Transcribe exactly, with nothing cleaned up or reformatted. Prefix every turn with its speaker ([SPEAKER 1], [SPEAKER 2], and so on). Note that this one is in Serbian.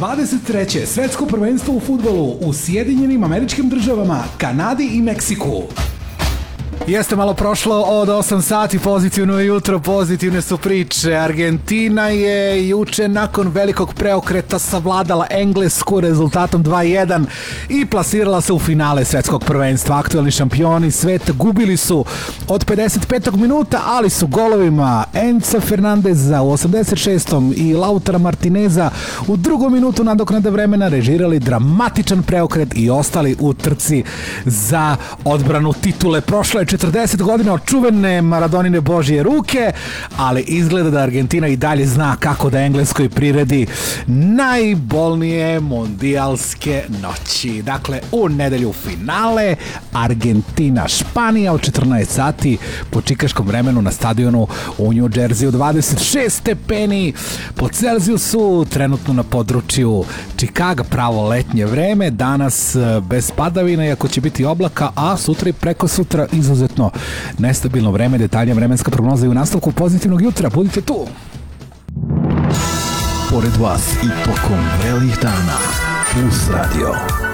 [SPEAKER 1] dvadeset treće svetsko prvenstvo u fudbalu u Sjedinjenim Američkim Državama, Kanadi i Meksiku. Jeste malo prošlo od osam sati, pozitivno je jutro, pozitivne su priče. Argentina je juče nakon velikog preokreta savladala Englesku rezultatom dva jedan i plasirala se u finale svetskog prvenstva. Aktuelni šampioni sveta gubili su od pedeset petog minuta, ali su golovima Enza Fernandeza u osamdeset šestom i Lautara Martineza u drugom minutu nadoknade vremena režirali dramatičan preokret i ostali u trci za odbranu titule. Prošlo je četrdeset godina od čuvene Maradonine Božje ruke, ali izgleda da Argentina i dalje zna kako da Engleskoj priredi najbolnije mondijalske noći. Dakle, u nedelju finale Argentina-Španija od četrnaest sati po čikaškom vremenu na stadionu u New Jersey. dvadeset šest stepeni po Celzijusu, trenutno na području Čikaga, pravo letnje vreme, danas bez padavina, iako će biti oblaka, a sutra i preko sutra izuzetno nestabilno vreme. Detaljna vremenska prognoza i u nastavku pozitivnog jutra. Budite tu.
[SPEAKER 2] Pored vas i tokom vrelih dana. Plus Radio.